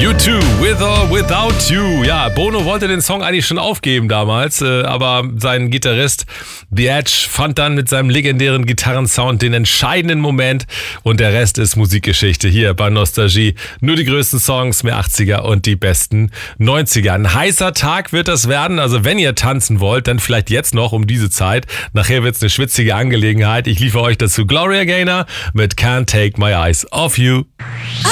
U2, With or Without You. Ja, Bono wollte den Song eigentlich schon aufgeben damals, aber sein Gitarrist The Edge fand dann mit seinem legendären Gitarrensound den entscheidenden Moment und der Rest ist Musikgeschichte hier bei Nostalgie. Nur die größten Songs, mehr 80er und die besten 90er. Ein heißer Tag wird das werden, also wenn ihr tanzen wollt, dann vielleicht jetzt noch um diese Zeit. Nachher wird's eine schwitzige Angelegenheit. Ich liefere euch dazu Gloria Gaynor mit Can't Take My Eyes Off You.